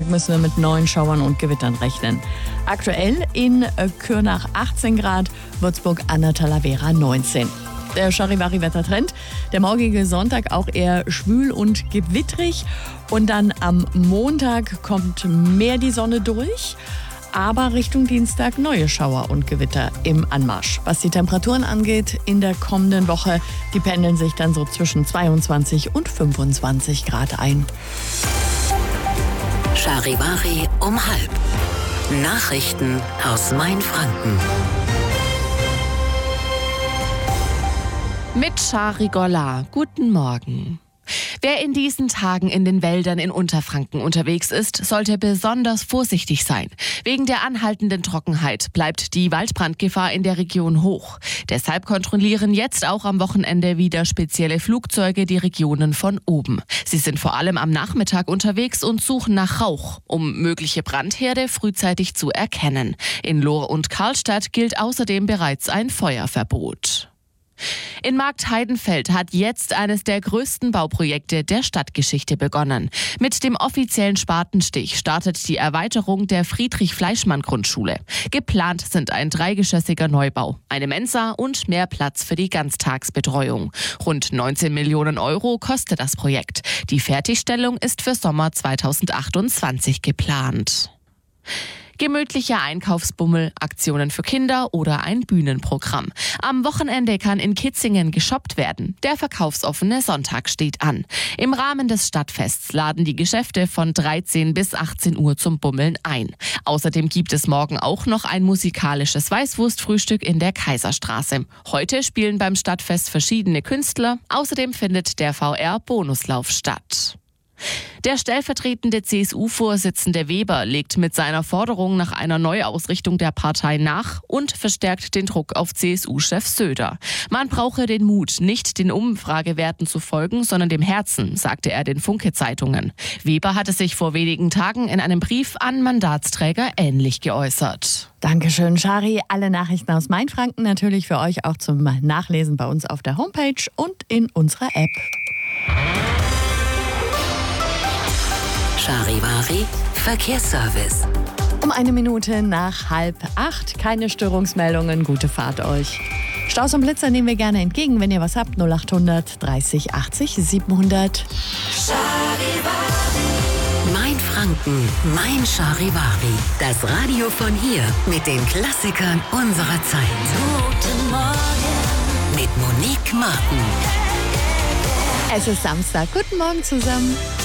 müssen wir mit neuen Schauern und Gewittern rechnen. Aktuell in Kürnach 18 Grad, Würzburg an der Talavera 19. Der Charivari-Wettertrend. Der morgige Sonntag auch eher schwül und gewittrig. Und dann am Montag kommt mehr die Sonne durch. Aber Richtung Dienstag neue Schauer und Gewitter im Anmarsch. Was die Temperaturen angeht, in der kommenden Woche, die pendeln sich dann so zwischen 22 und 25 Grad ein. Charivari um 12:30. Nachrichten aus Mainfranken. Mit Shari Golla. Guten Morgen. Wer in diesen Tagen in den Wäldern in Unterfranken unterwegs ist, sollte besonders vorsichtig sein. Wegen der anhaltenden Trockenheit bleibt die Waldbrandgefahr in der Region hoch. Deshalb kontrollieren jetzt auch am Wochenende wieder spezielle Flugzeuge die Regionen von oben. Sie sind vor allem am Nachmittag unterwegs und suchen nach Rauch, um mögliche Brandherde frühzeitig zu erkennen. In Lohr und Karlstadt gilt außerdem bereits ein Feuerverbot. In Marktheidenfeld hat jetzt eines der größten Bauprojekte der Stadtgeschichte begonnen. Mit dem offiziellen Spatenstich startet die Erweiterung der Friedrich-Fleischmann-Grundschule. Geplant sind ein 3-geschossiger Neubau, eine Mensa und mehr Platz für die Ganztagsbetreuung. Rund 19 Millionen Euro kostet das Projekt. Die Fertigstellung ist für Sommer 2028 geplant. Gemütlicher Einkaufsbummel, Aktionen für Kinder oder ein Bühnenprogramm. Am Wochenende kann in Kitzingen geshoppt werden. Der verkaufsoffene Sonntag steht an. Im Rahmen des Stadtfests laden die Geschäfte von 13 bis 18 Uhr zum Bummeln ein. Außerdem gibt es morgen auch noch ein musikalisches Weißwurstfrühstück in der Kaiserstraße. Heute spielen beim Stadtfest verschiedene Künstler. Außerdem findet der VR-Bonuslauf statt. Der stellvertretende CSU-Vorsitzende Weber legt mit seiner Forderung nach einer Neuausrichtung der Partei nach und verstärkt den Druck auf CSU-Chef Söder. Man brauche den Mut, nicht den Umfragewerten zu folgen, sondern dem Herzen, sagte er den Funke-Zeitungen. Weber hatte sich vor wenigen Tagen in einem Brief an Mandatsträger ähnlich geäußert. Dankeschön, Shari. Alle Nachrichten aus Mainfranken natürlich für euch auch zum Nachlesen bei uns auf der Homepage und in unserer App. Charivari Verkehrsservice. Um 1 Minute nach 7:30. Keine Störungsmeldungen. Gute Fahrt euch. Staus und Blitzer nehmen wir gerne entgegen, wenn ihr was habt. 0800 30 80 700. Charivari. Mainfranken, mein Charivari. Das Radio von hier mit den Klassikern unserer Zeit. Guten Morgen. Mit Monique Martin. Es ist Samstag. Guten Morgen zusammen.